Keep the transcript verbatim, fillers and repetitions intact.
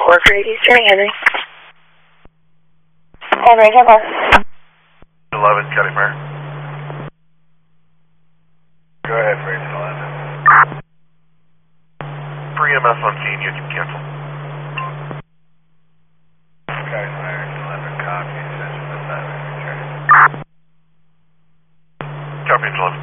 four Great Eastern Henry. Henry, hello. eleven, Cutting Mare. Go ahead, Raging eleven. For E M S on scene, you can cancel. Cutting Mare, eleven, copy, session to seven, return. Copy, eleven.